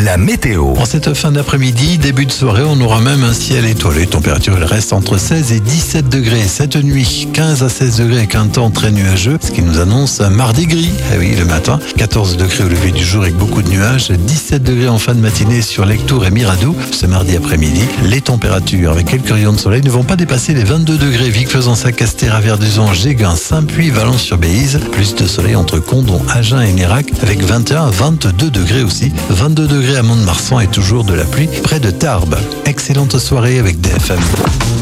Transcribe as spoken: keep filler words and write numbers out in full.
la météo. En cette fin d'après-midi, début de soirée, on aura même un ciel étoilé. Température, elle reste entre seize et dix-sept degrés. Cette nuit, quinze à seize degrés avec un temps très nuageux, ce qui nous annonce un mardi gris. Eh oui, le matin, quatorze degrés au lever du jour avec beaucoup de nuages, dix-sept degrés en fin de matinée sur Lectoure et Miradou. Ce mardi après-midi, les températures avec quelques rayons de soleil ne vont pas dépasser les vingt-deux degrés. Vic-Fezensac, Castéra, Verduzan, Géguin, Saint-Puy, Valence-sur-Béise. Plus de soleil entre Condom, Agen et Nérac avec vingt et un à vingt-deux degrés aussi. vingt-deux degrés à Mont-de-Marsan et toujours de la pluie près de Tarbes. Excellente soirée avec D F M.